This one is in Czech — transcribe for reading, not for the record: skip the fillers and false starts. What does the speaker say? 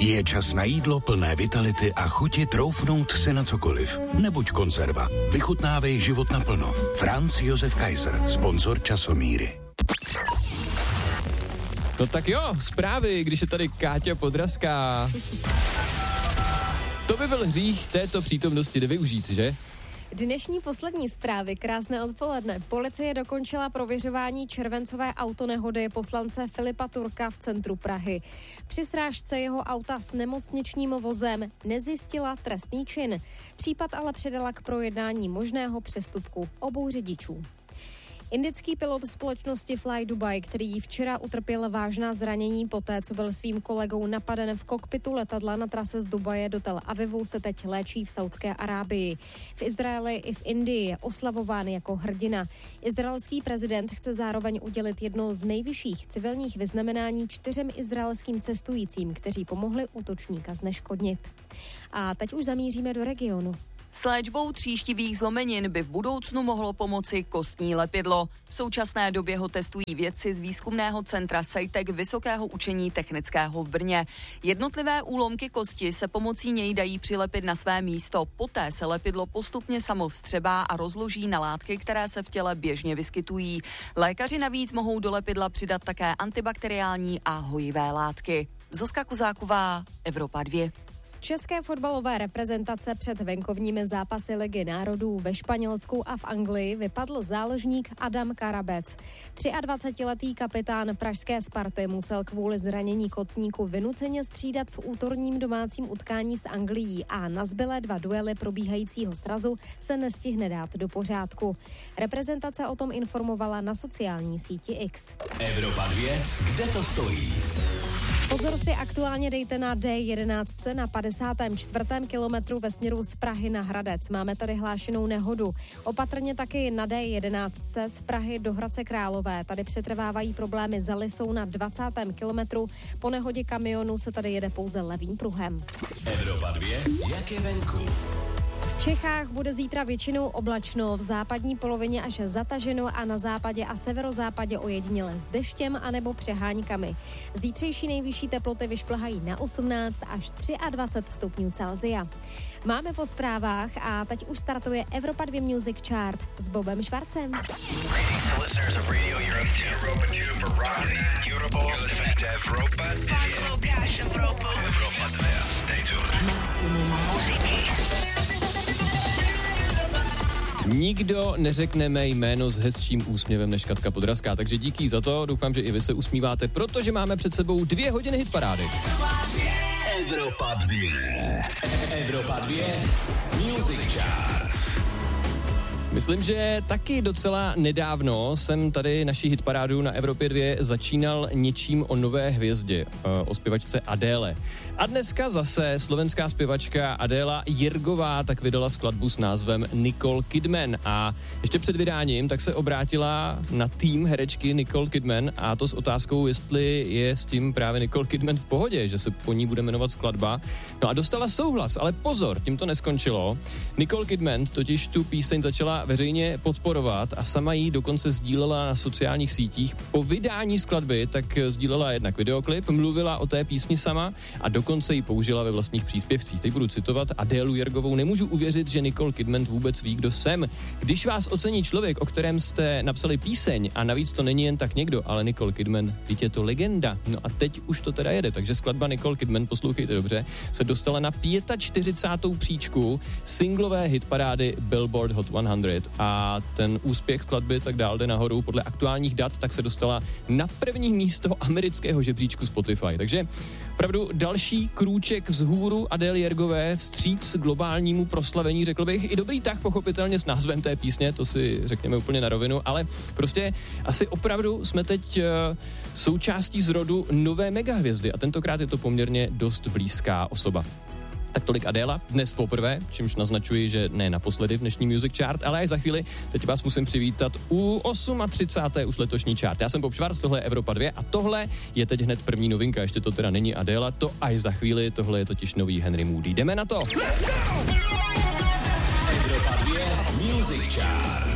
Je čas na jídlo plné vitality a chuti troufnout si na cokoliv. Nebuď konzerva. Vychutnávej život naplno. Franz Josef Kaiser, sponzor Časomíry. No tak jo, zprávy, když je tady Káťa Podrazská. To by byl hřích této přítomnosti nevyužít, že? Dnešní poslední zprávy, krásné odpoledne. Policie dokončila prověřování červencové autonehody poslance Filipa Turka v centru Prahy. Při strážce jeho auta s nemocničním vozem nezjistila trestný čin. Případ ale předala k projednání možného přestupku obou řidičů. Indický pilot společnosti Fly Dubai, který včera utrpěl vážná zranění poté, co byl svým kolegou napaden v kokpitu letadla na trase z Dubaje do Tel Avivu, se teď léčí v Saudské Arábii. V Izraeli i v Indii je oslavován jako hrdina. Izraelský prezident chce zároveň udělit jedno z nejvyšších civilních vyznamenání 4 izraelským cestujícím, kteří pomohli útočníka zneškodnit. A teď už zamíříme do regionu. S léčbou tříštivých zlomenin by v budoucnu mohlo pomoci kostní lepidlo. V současné době ho testují vědci z výzkumného centra SEITEC Vysokého učení technického v Brně. Jednotlivé úlomky kosti se pomocí něj dají přilepit na své místo. Poté se lepidlo postupně samo vstřebá a rozloží na látky, které se v těle běžně vyskytují. Lékaři navíc mohou do lepidla přidat také antibakteriální a hojivé látky. Zuzka Kuzáková, Evropa 2. Z české fotbalové reprezentace před venkovními zápasy Ligy národů ve Španělsku a v Anglii vypadl záložník Adam Karabec. 23letý kapitán pražské Sparty musel kvůli zranění kotníku vynuceně střídat v útorním domácím utkání s Anglií a na zbylé 2 duely probíhajícího srazu se nestihne dát do pořádku. Reprezentace o tom informovala na sociální síti X. Evropa 2, kde to stojí? Pozor si aktuálně dejte na D11 na 54. kilometru ve směru z Prahy na Hradec. Máme tady hlášenou nehodu. Opatrně taky na D11 z Prahy do Hradce Králové. Tady přetrvávají problémy za Lisou na 20. kilometru. Po nehodě kamionu se tady jede pouze levým pruhem. Evropa 2, jak je venku? V Čechách bude zítra většinou oblačno, v západní polovině až zataženo a na západě a severozápadě ojediněle s deštěm anebo přeháňkami. Zítřejší nejvyšší teploty vyšplhají na 18 až 23 stupňů Celsia. Máme po zprávách a teď už startuje Evropa 2 Music Chart s Bobem Švarcem. Nikdo neřekne mé jméno s hezčím úsměvem než Katka Podrazská, takže díky za to, doufám, že i vy se usmíváte, protože máme před sebou 2 hodiny hitparády. Evropa 2. Evropa 2 Music Chart. Myslím, že taky docela nedávno jsem tady naší hitparádu na Evropě 2 začínal něčím o nové hvězdě, o zpěvačce Adéle. A dneska zase slovenská zpěvačka Adéla Jirgová tak vydala skladbu s názvem Nicole Kidman a ještě před vydáním tak se obrátila na tým herečky Nicole Kidman a to s otázkou, jestli je s tím právě Nicole Kidman v pohodě, že se po ní bude jmenovat skladba. No a dostala souhlas, ale pozor, tím to neskončilo. Nicole Kidman totiž tu píseň začala veřejně podporovat a sama ji dokonce sdílela na sociálních sítích. Po vydání skladby tak sdílela jednak videoklip, mluvila o té písni sama a dokonce ji použila ve vlastních příspěvcích. Teď budu citovat Adélu Jirgovou. Nemůžu uvěřit, že Nicole Kidman vůbec ví, kdo jsem. Když vás ocení člověk, o kterém jste napsali píseň a navíc to není jen tak někdo, ale Nicole Kidman, teď je to legenda. No a teď už to teda jede, takže skladba Nicole Kidman, poslouchejte dobře, se dostala na 45. příčku singlové hitparády Billboard Hot 100 a ten úspěch skladby tak dál jde nahoru. Podle aktuálních dat tak se dostala na 1. místo amerického žebříčku Spotify. Takže opravdu další krůček vzhůru Adély Jirgové vstříc globálnímu proslavení, řekl bych. I dobrý tah pochopitelně s názvem té písně, to si řekněme úplně na rovinu, ale prostě asi opravdu jsme teď součástí zrodu nové megahvězdy a tentokrát je to poměrně dost blízká osoba. Tak tolik Adéla, dnes poprvé, čímž naznačuji, že ne naposledy v dnešní Music Chart, ale až za chvíli, teď vás musím přivítat u 38. už letošní chart. Já jsem Bob Švarc, tohle je Evropa 2 a tohle je teď hned první novinka, ještě to teda není Adéla, to až za chvíli, tohle je totiž nový Henry Moody. Jdeme na to! Evropa 2 Music Chart.